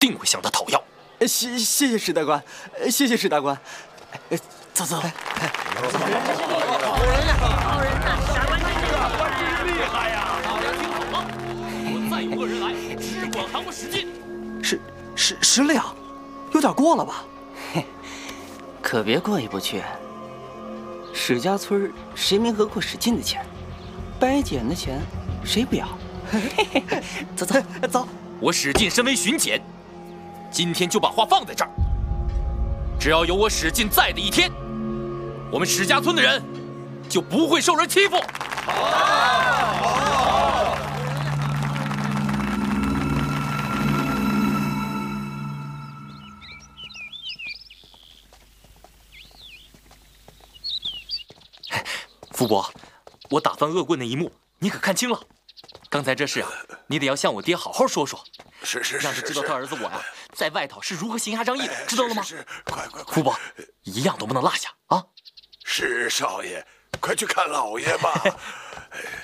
定会向他讨要。 谢谢史大官，谢谢史大官。走走。好人呐， 傻官真厉害呀！大家听好了，我再有恶人来，只管喊我史进。 10两，有点过了吧？ 嘿，可别过意不去。史家村谁没讹过史进的钱？白捡的钱谁不要？走走走。 我史进身为巡检，今天就把话放在这儿。只要有我史进在的一天，我们史家村的人就不会受人欺负。福伯，我打翻恶棍那一幕，你可看清了？刚才这事啊，你得要向我爹好好说说。 是， 让他知道他儿子我呀，在外头是如何行侠仗义的，知道了吗？ 是，快！ 福伯，一样都不能落下啊！ 是少爷，快去看老爷吧。